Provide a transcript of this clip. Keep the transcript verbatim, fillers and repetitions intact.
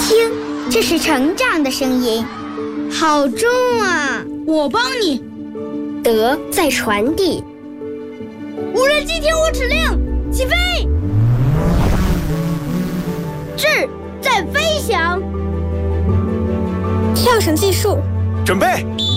听，这是成长的声音，好重啊！ 我帮你。 德在传递。 无人机听我指令，起飞！智在飞翔。 跳绳计数。 准备。